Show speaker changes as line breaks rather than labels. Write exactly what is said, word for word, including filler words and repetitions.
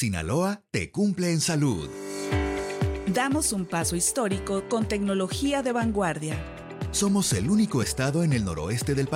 Sinaloa te cumple en salud.
Damos un paso histórico con tecnología de vanguardia.
Somos el único estado en el noroeste del país